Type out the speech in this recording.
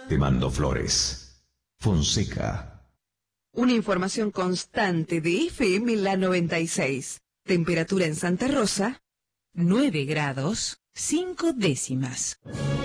Te mando flores. Fonseca. Una información constante de FM La 96. Temperatura en Santa Rosa, 9 grados, 5 décimas.